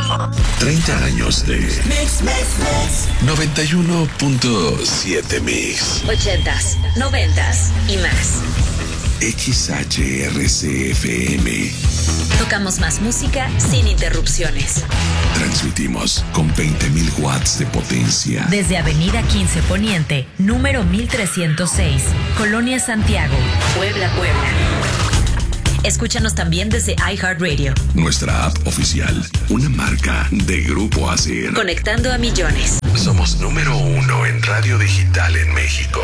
30 años de Mix. 91.7 Mix. 80s, 90s y más. XHRCFM. Tocamos más música sin interrupciones. Transmitimos con 20.000 watts de potencia. Desde Avenida 15 Poniente, número 1306, Colonia Santiago, Puebla. Escúchanos también desde iHeartRadio. Nuestra app oficial, una marca de Grupo ASIR. Conectando a millones. Somos número 1 en radio digital en México.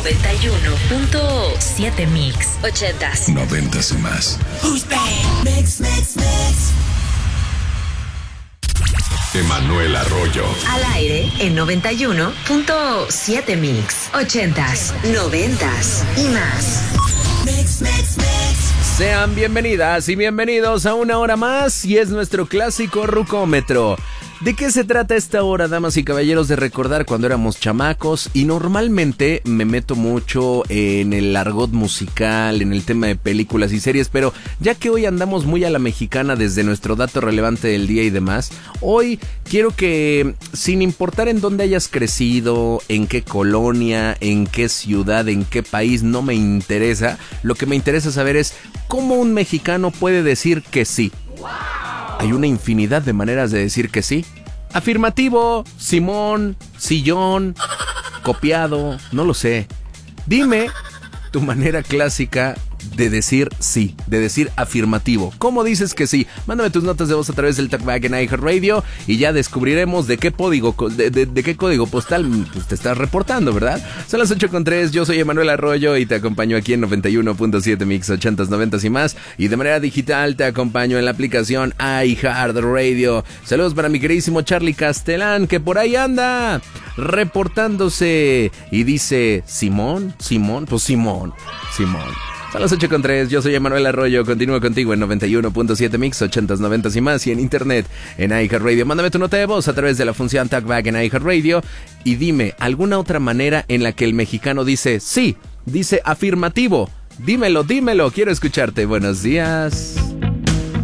91.7 Mix. 80s. 90s y más. Who's bad? Mix. Emanuel Arroyo. Al aire en 91.7 Mix. 80s, 90s y más. Mix. Sean bienvenidas y bienvenidos a una hora más y es nuestro clásico rucómetro. ¿De qué se trata esta hora, damas y caballeros? De recordar cuando éramos chamacos y normalmente me meto mucho en el argot musical, en el tema de películas y series, pero ya que hoy andamos muy a la mexicana desde nuestro dato relevante del día y demás, hoy quiero que, sin importar en dónde hayas crecido, en qué colonia, en qué ciudad, en qué país, no me interesa. Lo que me interesa saber es cómo un mexicano puede decir que sí. Hay una infinidad de maneras de decir que sí. Afirmativo, simón, sillón, copiado, no lo sé. Dime tu manera clásica de decir sí, de decir afirmativo. ¿Cómo dices que sí? Mándame tus notas de voz a través del Talkback en iHeartRadio y ya descubriremos de qué código postal pues, te estás reportando, ¿verdad? Son las 8:03, yo soy Emanuel Arroyo y te acompaño aquí en 91.7 Mix 80s, 90s y más. Y de manera digital te acompaño en la aplicación iHeartRadio. Saludos para mi queridísimo Charlie Castelán, que por ahí anda reportándose y dice, Simón. Son las 8:03, yo soy Emanuel Arroyo, continúo contigo en 91.7 Mix, 80s, 90s y más, y en internet, en iHeartRadio. Mándame tu nota de voz a través de la función Talkback en iHeartRadio y dime alguna otra manera en la que el mexicano dice sí, dice afirmativo. Dímelo, quiero escucharte. Buenos días.